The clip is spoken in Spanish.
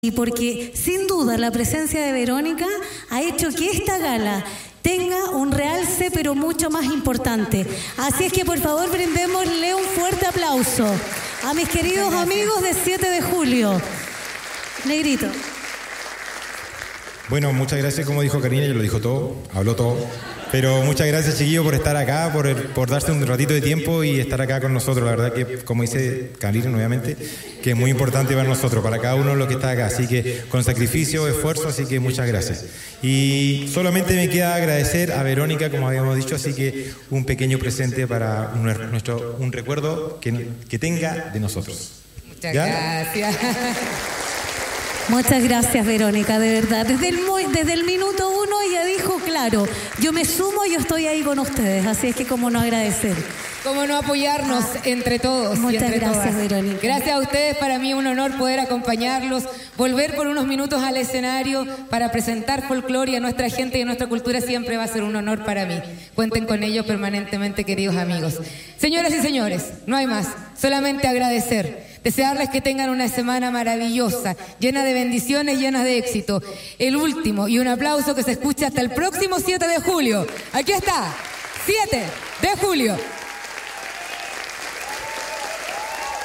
Y porque sin duda la presencia de Verónica ha hecho que esta gala tenga un realce pero mucho más importante. Así es que por favor brindémosle un fuerte aplauso a mis queridos amigos de 7 de julio. Negrito. Bueno, muchas gracias, como dijo Karina, ya lo dijo todo, habló todo. Pero muchas gracias, chiquillos, por estar acá, por darse un ratito de tiempo y estar acá con nosotros. La verdad que, como dice Karina nuevamente, que es muy importante para nosotros, para cada uno de los que está acá. Así que con sacrificio, esfuerzo, así que muchas gracias. Y solamente me queda agradecer a Verónica, como habíamos dicho, así que un pequeño presente para un recuerdo que tenga de nosotros. Muchas gracias. Muchas gracias, Verónica, de verdad. Desde el minuto 1 ella dijo, claro, yo me sumo, yo estoy ahí con ustedes, así es que cómo no agradecer. Cómo no apoyarnos entre todos. Muchas y entre gracias, todas. Verónica. Gracias a ustedes, para mí un honor poder acompañarlos, volver por unos minutos al escenario para presentar folclore a nuestra gente y a nuestra cultura siempre va a ser un honor para mí. Cuenten con ello permanentemente, queridos amigos. Señoras y señores, no hay más, solamente agradecer. Desearles que tengan una semana maravillosa, llena de bendiciones, llena de éxito. El último y un aplauso que se escuche hasta el próximo 7 de julio. Aquí está, 7 de julio.